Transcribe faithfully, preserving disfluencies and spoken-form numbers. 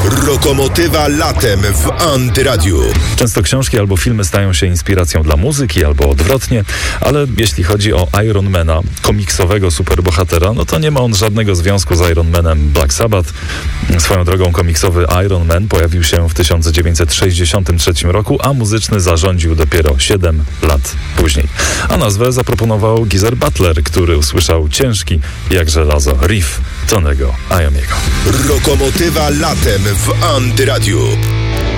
Lokomotywa latem w Antyradiu. Często książki albo filmy stają się inspiracją dla muzyki, albo odwrotnie, ale jeśli chodzi o Ironmana, komiksowego superbohatera, no to nie ma on żadnego związku z Ironmanem Black Sabbath. Swoją drogą komiksowy Iron Man pojawił się w tysiąc dziewięćset sześćdziesiątym trzecim roku, a muzyczny zarządził dopiero siedem lat później. A nazwę zaproponował Geezer Butler, który usłyszał ciężki jak żelazo riff Tonego Iommiego. Lokomotywa latem w Antyradiu.